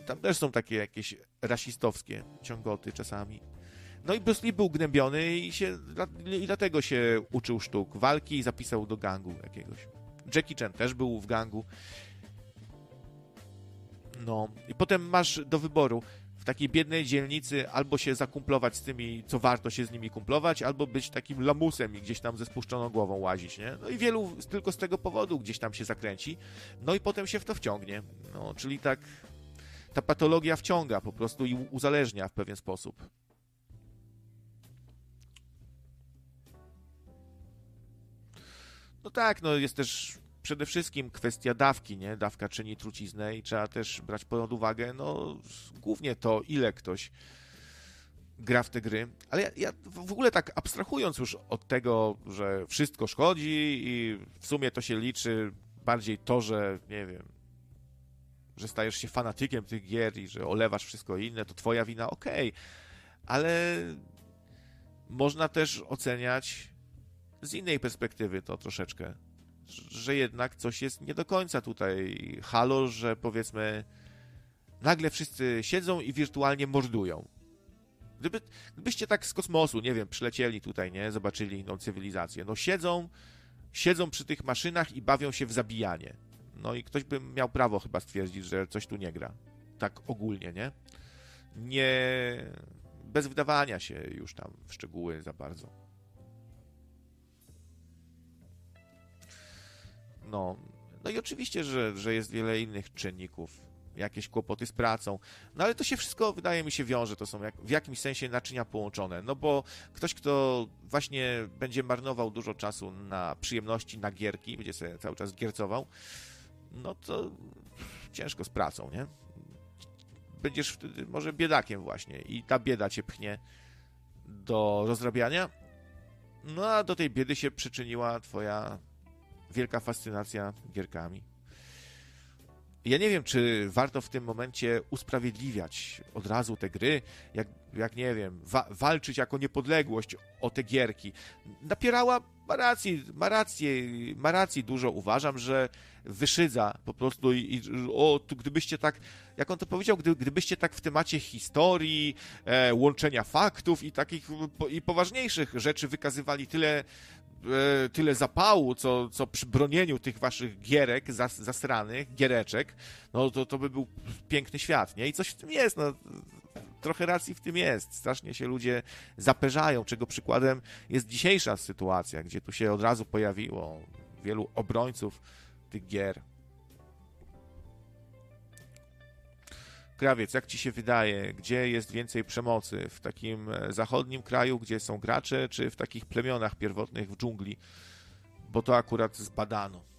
tam też są takie jakieś rasistowskie ciągoty czasami. No i Bruce Lee był gnębiony i dlatego się uczył sztuk walki i zapisał do gangu jakiegoś. Jackie Chan też był w gangu. No i potem masz do wyboru w takiej biednej dzielnicy albo się zakumplować z tymi, co warto się z nimi kumplować, albo być takim lamusem i gdzieś tam ze spuszczoną głową łazić, nie? No i wielu tylko z tego powodu gdzieś tam się zakręci, no i potem się w to wciągnie. No, czyli tak ta patologia wciąga po prostu i uzależnia w pewien sposób. No tak, no jest też przede wszystkim kwestia dawki, nie? Dawka czyni truciznę i trzeba też brać pod uwagę, no głównie to, ile ktoś gra w te gry. Ale ja w ogóle tak abstrahując już od tego, że wszystko szkodzi i w sumie to się liczy bardziej to, że nie wiem, że stajesz się fanatykiem tych gier i że olewasz wszystko inne, to twoja wina, okej. Ale można też oceniać z innej perspektywy to troszeczkę, że jednak coś jest nie do końca tutaj halo, że powiedzmy nagle wszyscy siedzą i wirtualnie mordują. Gdybyście tak z kosmosu, nie wiem, przylecieli tutaj, nie, zobaczyli inną cywilizację, no siedzą przy tych maszynach i bawią się w zabijanie. No i ktoś by miał prawo chyba stwierdzić, że coś tu nie gra. Tak ogólnie, nie? Nie... Bez wdawania się już tam w szczegóły za bardzo. No i oczywiście, że jest wiele innych czynników. Jakieś kłopoty z pracą. No ale to się wszystko, wydaje mi się, wiąże. To są w jakimś sensie naczynia połączone. No bo ktoś, kto właśnie będzie marnował dużo czasu na przyjemności, na gierki, będzie sobie cały czas giercował, no to ciężko z pracą, nie? Będziesz wtedy może biedakiem właśnie i ta bieda cię pchnie do rozrabiania. No a do tej biedy się przyczyniła twoja wielka fascynacja gierkami. Ja nie wiem, czy warto w tym momencie usprawiedliwiać od razu te gry, jak nie wiem, walczyć jako niepodległość o te gierki. Napierała ma racji dużo, uważam, że wyszydza po prostu gdybyście tak, jak on to powiedział, gdybyście tak w temacie historii, łączenia faktów i takich i poważniejszych rzeczy wykazywali tyle zapału, co przy bronieniu tych waszych gierek, zasranych, giereczek, no to by był piękny świat, nie? I coś w tym jest, no. Trochę racji w tym jest. Strasznie się ludzie zaperzają, czego przykładem jest dzisiejsza sytuacja, gdzie tu się od razu pojawiło wielu obrońców tych gier. Krawiec, jak ci się wydaje, gdzie jest więcej przemocy? W takim zachodnim kraju, gdzie są gracze, czy w takich plemionach pierwotnych w dżungli? Bo to akurat zbadano.